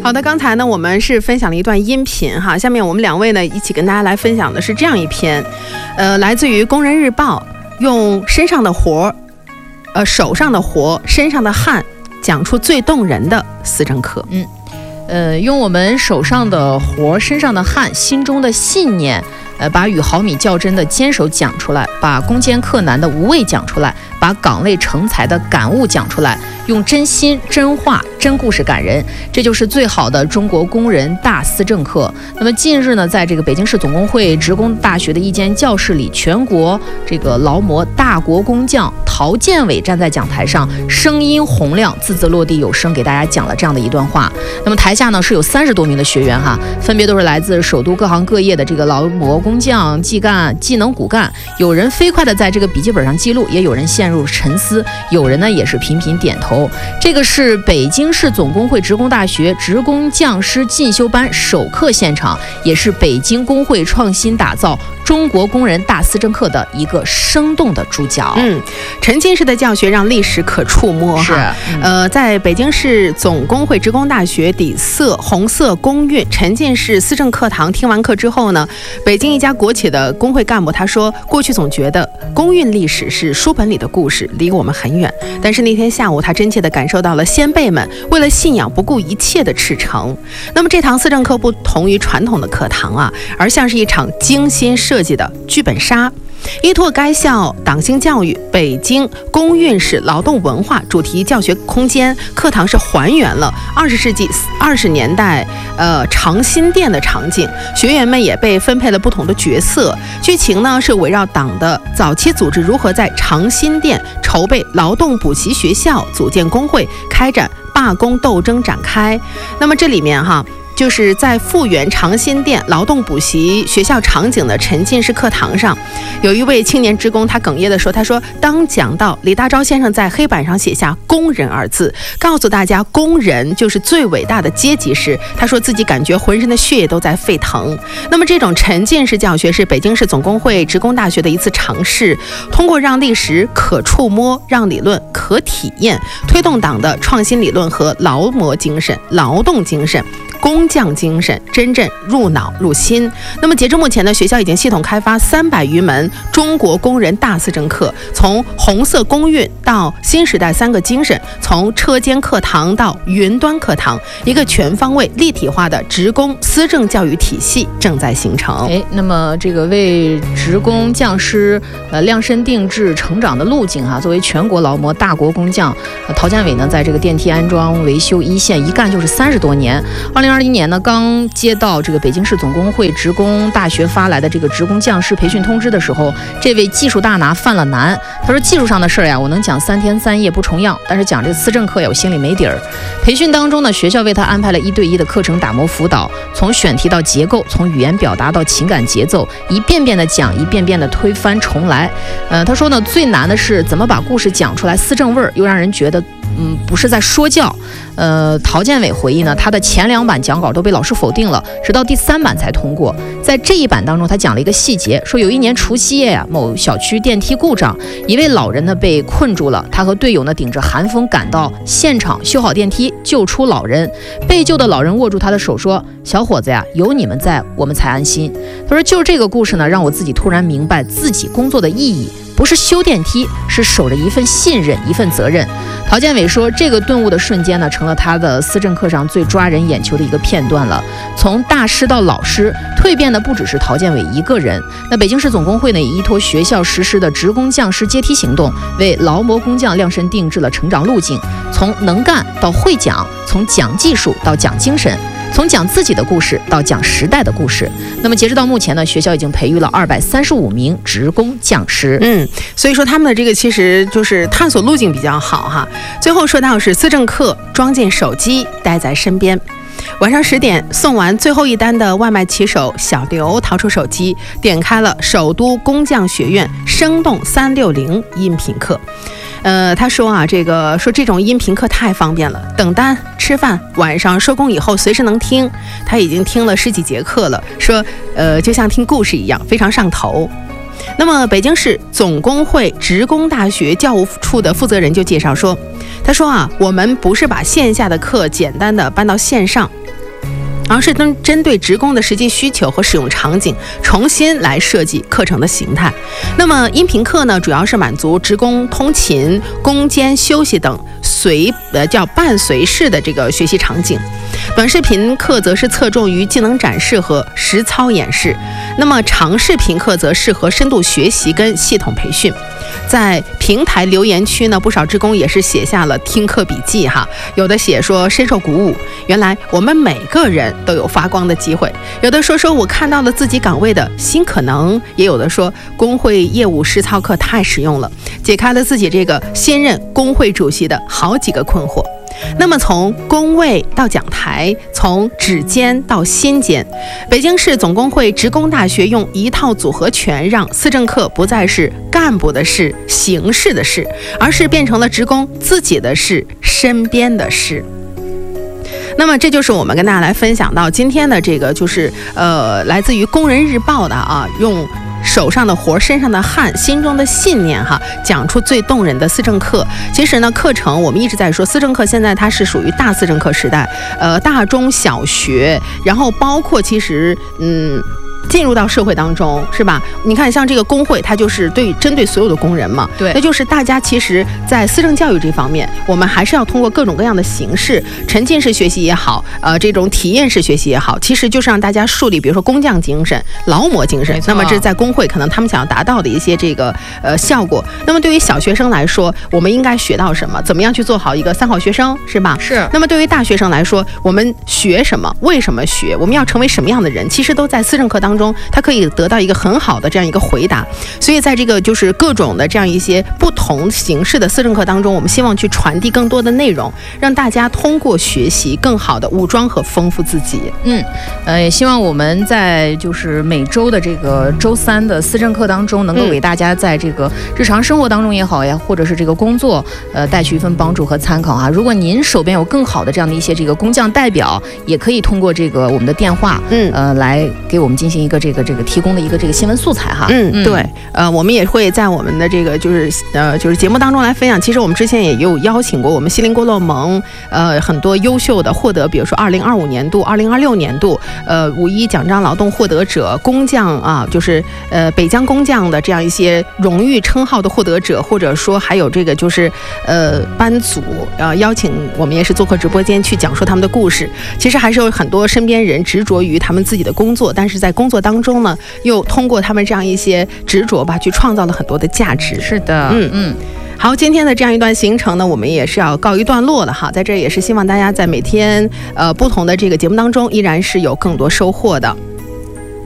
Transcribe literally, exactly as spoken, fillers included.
好的，刚才呢我们是分享了一段音频哈，下面我们两位呢一起跟大家来分享的是这样一篇，呃，来自于《工人日报》，用身上的活，呃，手上的活，身上的汗，讲出最动人的思政课。 嗯，呃，用我们手上的活，身上的汗，心中的信念。呃，把与毫米较真的坚守讲出来，把攻坚克难的无畏讲出来，把岗位成才的感悟讲出来，用真心、真话、真故事感人，这就是最好的中国工人大思政课。那么近日呢，在这个北京市总工会职工大学的一间教室里，全国这个劳模大国工匠陶建伟站在讲台上，声音洪亮，字字落地有声，给大家讲了这样的一段话。那么台下呢是有三十多名的学员哈，分别都是来自首都各行各业的这个劳模工匠、技干、技能骨干，有人飞快的在这个笔记本上记录，也有人陷入沉思，有人呢也是频频点头。这个是北京市总工会职工大学职工匠师进修班首课现场，也是北京工会创新打造中国工人大思政课的一个生动的注脚。 嗯，沉浸式的教学让历史可触摸哈。 是，嗯、 呃，在北京市总工会职工大学底色红色工运沉浸式思政课堂听完课之后呢，北京一家国企的工会干部他说，过去总觉得工运历史是书本里的故事，离我们很远，但是那天下午他真切地感受到了先辈们为了信仰不顾一切的赤诚。那么这堂思政课不同于传统的课堂啊，而像是一场精心设计的剧本杀。依托该校党性教育北京工运史劳动文化主题教学空间，课堂是还原了二十世纪二十年代呃长辛店的场景，学员们也被分配了不同的角色。剧情呢是围绕党的早期组织如何在长辛店筹备劳动补习学校、组建工会、开展罢工斗争展开。那么这里面哈，就是在复原长辛店劳动补习学校场景的沉浸式课堂上，有一位青年职工他哽咽地说，他说当讲到李大钊先生在黑板上写下工人二字，告诉大家工人就是最伟大的阶级时，他说自己感觉浑身的血液都在沸腾。那么这种沉浸式教学是北京市总工会职工大学的一次尝试，通过让历史可触摸，让理论可体验，推动党的创新理论和劳模精神、劳动精神、工匠精神真正入脑入心。那么截至目前呢，学校已经系统开发三百余门中国工人大思政课，从红色工运到新时代三个精神，从车间课堂到云端课堂，一个全方位立体化的职工思政教育体系正在形成。 哎，那么这个为职工匠师呃量身定制成长的路径哈，作为全国劳模大国工匠，呃、陶建伟呢在这个电梯安装维修一线一干就是三十多年。二零二零年呢，刚接到这个北京市总工会职工大学发来的这个职工匠师培训通知的时候，这位技术大拿犯了难。他说技术上的事儿呀，我能讲三天三夜不重样，但是讲这个思政课呀，我心里没底儿。培训当中呢，学校为他安排了一对一的课程打磨辅导，从选题到结构，从语言表达到情感节奏，一遍遍的讲，一遍遍的推翻重来。呃，他说呢，最难的是怎么把故事讲出来，思政味儿又让人觉得嗯，不是在说教。呃，陶建伟回忆呢，他的前两版讲稿都被老师否定了，直到第三版才通过。在这一版当中，他讲了一个细节，说有一年除夕夜呀、啊，某小区电梯故障，一位老人呢被困住了，他和队友呢顶着寒风赶到现场修好电梯，救出老人。被救的老人握住他的手说：“小伙子呀，有你们在，我们才安心。”他说，就是这个故事呢，让我自己突然明白自己工作的意义。不是修电梯，是守着一份信任，一份责任。陶建伟说，这个顿悟的瞬间呢，成了他的思政课上最抓人眼球的一个片段了。从大师到老师，蜕变的不只是陶建伟一个人。那北京市总工会呢，也依托学校实施的职工匠师阶梯行动，为劳模工匠量身定制了成长路径，从能干到会讲，从讲技术到讲精神，从讲自己的故事到讲时代的故事。那么截止到目前呢，学校已经培育了二百三十五名职工匠师。 嗯，所以说他们的这个其实就是探索路径比较好哈。最后说到是思政课装进手机带在身边。晚上十点送完最后一单的外卖骑手小刘掏出手机，点开了首都工匠学院生动三六零音频课。呃，他说啊，这个说这种音频课太方便了，等单、吃饭、晚上收工以后随时能听。他已经听了十几节课了，说呃，就像听故事一样，非常上头。那么北京市总工会职工大学教务处的负责人就介绍说，他说啊，我们不是把线下的课简单的搬到线上， 而是针针对职工的实际需求和使用场景，重新来设计课程的形态。那么音频课呢，主要是满足职工通勤、工间休息等随呃叫伴随式的这个学习场景。短视频课则是侧重于技能展示和实操演示，那么长视频课则适合深度学习跟系统培训。在平台留言区呢，不少职工也是写下了听课笔记哈，有的写说深受鼓舞，原来我们每个人都有发光的机会，有的说说我看到了自己岗位的新可能，也有的说工会业务实操课太实用了，解开了自己这个现任工会主席的好几个困惑。那么从工位到讲台，从指尖到心尖，北京市总工会职工大学用一套组合拳，让思政课不再是干部的事、形式的事，而是变成了职工自己的事、身边的事。那么这就是我们跟大家来分享到今天的这个，就是呃，来自于工人日报的啊，用手上的活、身上的汗、心中的信念哈，讲出最动人的思政课。其实呢，课程我们一直在说，思政课现在它是属于大思政课时代，呃，大中小学，然后包括其实嗯。进入到社会当中，是吧？你看，像这个工会，它就是对针对所有的工人嘛。 对， 那就是大家其实，在思政教育这方面，我们还是要通过各种各样的形式，沉浸式学习也好，呃，这种体验式学习也好，其实就是让大家树立，比如说工匠精神、劳模精神。那么这是在工会可能他们想要达到的一些这个呃效果。那么对于小学生来说，我们应该学到什么？怎么样去做好一个三好学生，是吧？ 是。 那么对于大学生来说，我们学什么？为什么学？我们要成为什么样的人？其实都在思政课当中。他可以得到一个很好的这样一个回答，所以在这个就是各种的这样一些不同形式的思政课当中，我们希望去传递更多的内容，让大家通过学习更好的武装和丰富自己。 嗯，呃，也希望我们在就是每周的这个周三的思政课当中，能够给大家在这个日常生活当中也好呀，或者是这个工作，呃，带去一份帮助和参考啊。如果您手边有更好的这样的一些这个工匠代表，也可以通过这个我们的电话，嗯，呃，来给我们进行一个这个。这个提供的一个这个新闻素材哈， 嗯，对，呃，我们也会在我们的这个就是呃就是节目当中来分享。其实我们之前也有邀请过我们西林郭勒盟呃很多优秀的获得，比如说二零二五年度、二零二六年度呃五一奖章劳动获得者、工匠啊，就是呃北疆工匠的这样一些荣誉称号的获得者，或者说还有这个就是呃班组呃邀请我们也是做客直播间去讲述他们的故事。其实还是有很多身边人执着于他们自己的工作，但是在工作当中呢，又通过他们这样一些执着吧，去创造了很多的价值。 是的， 嗯嗯。好，今天的这样一段行程呢，我们也是要告一段落了哈。在这也是希望大家在每天呃不同的这个节目当中，依然是有更多收获的。